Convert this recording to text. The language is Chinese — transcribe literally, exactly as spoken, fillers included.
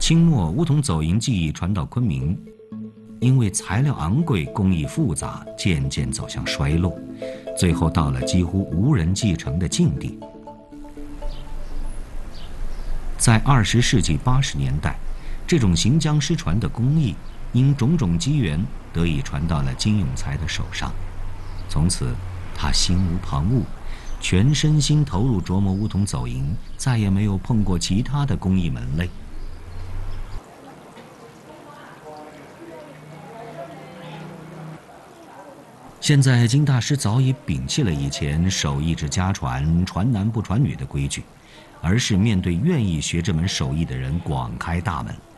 清末乌筒走银技艺传到昆明，因为材料昂贵、工艺复杂，渐渐走向衰落，最后到了几乎无人继承的境地。在二十世纪八十年代，这种行将失传的工艺，因种种机缘得以传到了金永才的手上。从此，他心无旁骛，全身心投入琢磨乌筒走银，再也没有碰过其他的工艺门类。现在金大师早已摒弃了以前手艺之家传、传男不传女的规矩，而是面对愿意学这门手艺的人广开大门。